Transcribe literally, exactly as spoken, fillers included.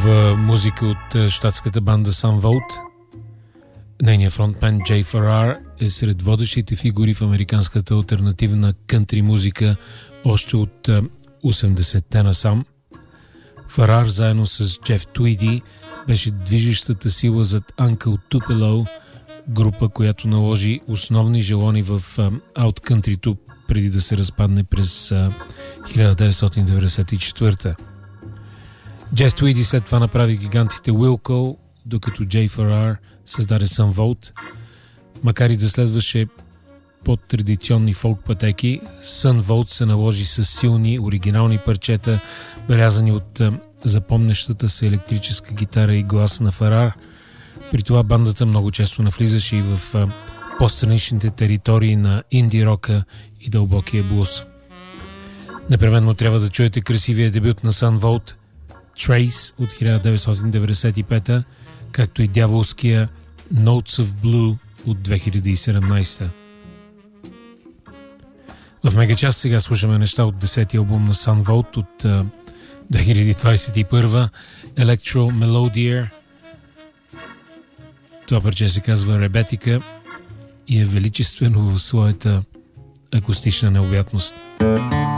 Нова музика от щатската банда Sun Volt. Нейният фронтмен Джей Ферар е сред водещите фигури в американската алтернативна кънтри музика още от осемдесетте насам. Ферар заедно с Джеф Туиди беше движещата сила зад Uncle Tupelo, група, която наложи основни желони в ауткънтрито преди да се разпадне през хиляда деветстотин деветдесет и четвърта. Джеф Туиди след това направи гигантите Wilco, докато Джей Ферар създаде Sun Volt. Макар и да следваше под традиционни фолк пътеки, Sun Volt се наложи с силни, оригинални парчета, белязани от запомнящата се електрическа гитара и глас на Ферар. При това бандата много често навлизаше и в по-страничните територии на инди рока и дълбокия блуз. Непременно трябва да чуете красивия дебют на Sun Volt Trace от хиляда деветстотин деветдесет и пета, както и дяволския Notes of Blue от две хиляди и седемнадесета. В Мегачас сега слушаме неща от десетия албум на Sun Volt от uh, две хиляди двадесет и първа, Electro Melodier. Това парче се казва Ребетика и е величествено в своята акустична необятност.